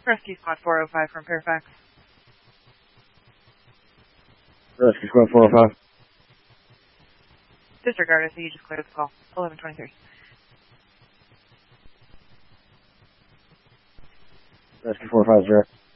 Rescue Squad 405 from Fairfax. Rescue Squad 405. Disregard, I see you just cleared the call. 1123. Rescue 450.